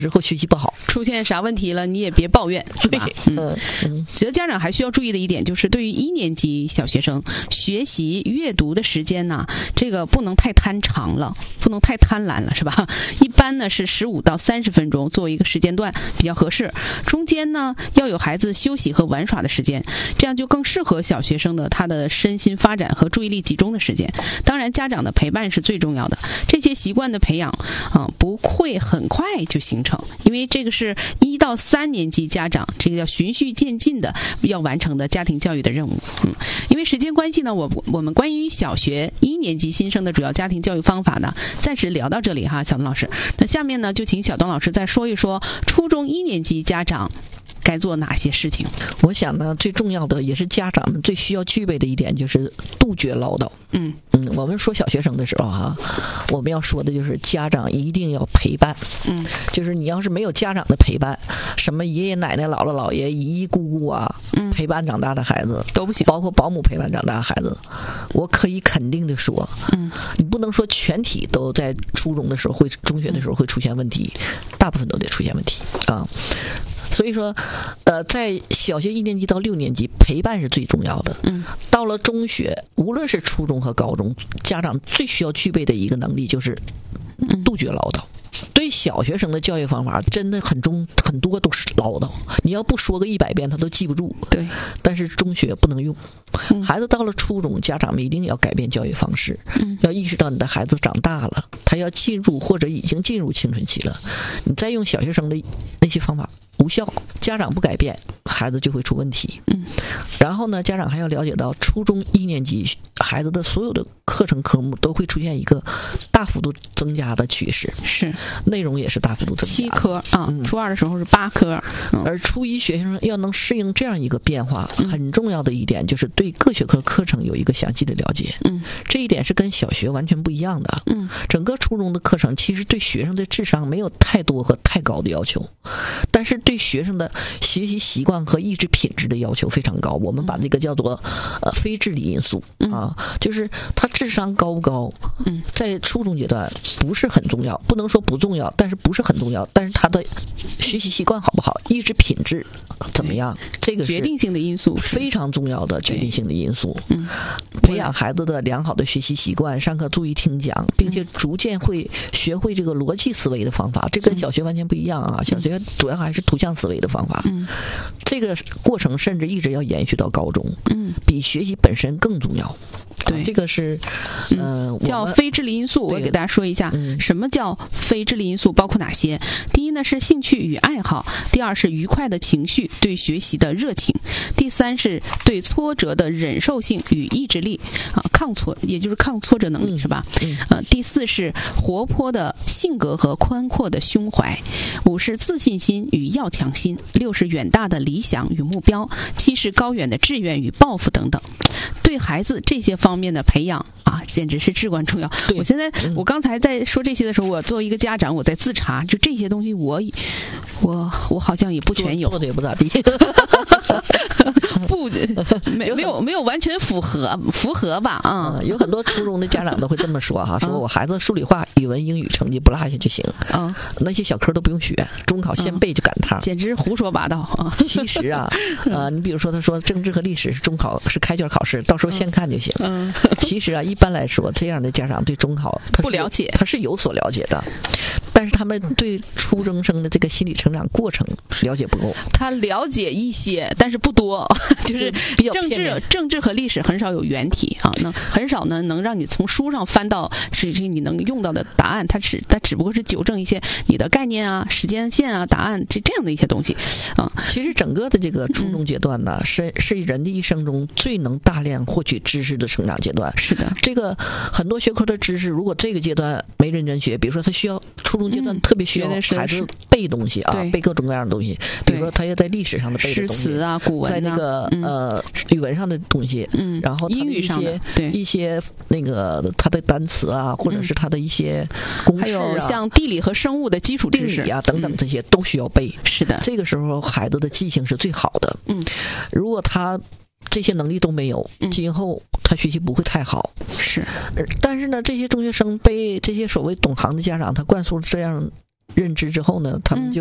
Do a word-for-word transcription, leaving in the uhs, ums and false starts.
之后学习不好， 出现啥问题了你也别抱怨，是吧？嗯嗯，觉得家长还需要注意的一点就是，对于一年级小学生学习阅读的时间呢，这个不能太贪长了，不能太贪婪了，是吧？一般呢是十五到三十分钟作为一个时间段比较合适，中间呢要有孩子休息和玩耍的时间，这样就更适合小学生的他的身心发展和注意力集中的时间。当然，家长的陪伴是最重要的，这些习惯的培养啊、呃，不会很快就形成。因为这个是一到三年级家长这个叫循序渐进的要完成的家庭教育的任务。嗯，因为时间关系呢，我我们关于小学一年级新生的主要家庭教育方法呢，暂时聊到这里哈，小东老师。那下面呢，就请小东老师再说一说初中一年级家长该做哪些事情。 我想呢，最重要的也是家长们最需要具备的一点，就是杜绝唠叨。 嗯嗯，我们说小学生的时候哈、啊，我们要说的就是家长一定要陪伴。 嗯， 就是你要是没有家长的陪伴，什么爷爷奶奶、姥姥姥爷、姨姨姑姑啊， 嗯， 陪伴长大的孩子都不行， 包括保姆陪伴长大的孩子，我可以肯定的说， 嗯， 你不能说全体都在初中的时候会、中学的时候会出现问题，大部分都得出现问题啊。所以说，呃，在小学一年级到六年级，陪伴是最重要的。 嗯， 到了中学，无论是初中和高中，家长最需要具备的一个能力就是杜绝唠叨。对小学生的教育方法真的很中很多都是唠叨，你要不说个一百遍他都记不住。 对， 但是中学不能用。 嗯、 孩子到了初中，家长们一定要改变教育方式， 嗯、 要意识到你的孩子长大了，他要进入或者已经进入青春期了，你再用小学生的那些方法无效，家长不改变，孩子就会出问题。 嗯， 然后呢，家长还要了解到初中一年级孩子的所有的课程科目都会出现一个大幅度增加的趋势， 是内容也是大幅度增加， 七科啊、嗯，初二的时候是八科、嗯， 而初一学生要能适应这样一个变化， 嗯、 很重要的一点就是对各学科课程有一个详细的了解。 嗯， 这一点是跟小学完全不一样的。 嗯， 整个初中的课程其实对学生的智商没有太多和太高的要求，但是对学生的学习习惯和意志品质的要求非常高。我们把这个叫做呃非智力因素、 嗯、 啊，就是他智商高不高， 嗯，在初中阶段不是很重要，不能说不重要，但是不是很重要。但是他的学习习惯好不好，意志品质怎么样，这个是决定性的因素， 非常重要的决定性的因素。 嗯， 培养孩子的良好的学习习惯，上课注意听讲，并且逐渐会学会这个逻辑思维的方法，这跟小学完全不一样啊！小学主要还是图像思维的方法。 嗯， 这个过程甚至一直要延续到高中。 嗯， 比学习本身更重要。 对， 啊、这个是呃叫非智力因素。我给大家说一下、嗯、什么叫非智力因素，包括哪些。第一呢是兴趣与爱好，第二是愉快的情绪，对学习的热情，第三是对挫折的忍受性与意志力啊，抗挫也就是抗挫折能力、 嗯、 是吧？ 嗯， 呃，第四是活泼的性格和宽阔的胸怀，五是自信心与要强心，六是远大的理想与目标，七是高远的志愿与抱负等等。对孩子这些方面的培养啊，简直是至关重要。我现在、嗯、我刚才在说这些的时候，我作为一个家长，我在自查，就这些东西我我我好像也不全有， 做的也不咋地。 不，没没有没有完全符合符合吧啊、 嗯！有很多初中的家长都会这么说哈，说我孩子数理化、语文、英语成绩不落下就行， 嗯， 那些小科都不用学，中考先背就赶趟、 嗯，简直胡说八道啊！ 其实啊，呃，你比如说他说政治和历史是中考是开卷考试，到时候先看就行。 嗯， 其实啊，一般来说，这样的家长对中考他不了解， 他是有所了解的，但是他们对初中生的这个心理成长过程了解不够。 他了解一些，但是不多，就是政治、政治和历史很少有原题啊，那很少呢能让你从书上翻到是这你能用到的答案，它只它只不过是纠正一些你的概念啊、时间线啊、答案这这样的一些东西啊。 其实整个的这个初中阶段呢，嗯、是是人的一生中最能大量获取知识的成长阶段。 是的， 这个很多学科的知识，如果这个阶段没认真学，比如说他需要初中阶段特别需要孩子背东西啊，背各种各样的东西，比如说他要在历史上的背的东西， 诗词啊、古文啊， 在那个、嗯、呃语文上的东西， 嗯， 然后英语上的对一些那个他的单词啊，或者是他的一些公式啊， 还有像地理和生物的基础知识啊等等，这些都需要背。 是的， 这个时候孩子的记性是最好的。 嗯， 如果他这些能力都没有，今后他学习不会太好。 是， 但是呢，这些中学生被这些所谓懂行的家长他灌输这样认知之后呢，他们就